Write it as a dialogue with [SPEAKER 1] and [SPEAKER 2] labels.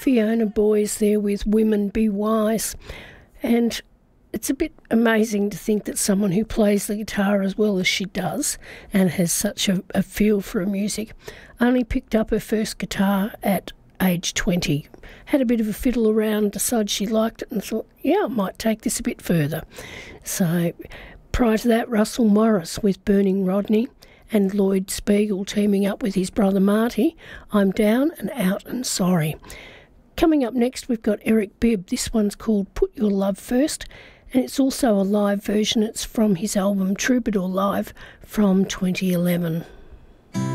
[SPEAKER 1] Fiona Boyes there with Women Be Wise. And it's a bit amazing to think that someone who plays the guitar as well as she does and has such a feel for her music only picked up her first guitar at age 20. Had a bit of a fiddle around, decided she liked it and thought, yeah, I might take this a bit further. So prior to that, Russell Morris with Burning Rodney and Lloyd Spiegel teaming up with his brother Marty, I'm Down and Out and Sorry. Coming up next, we've got Eric Bibb. This one's called Put Your Love First, and it's also a live version. It's from his album Troubadour Live from 2011.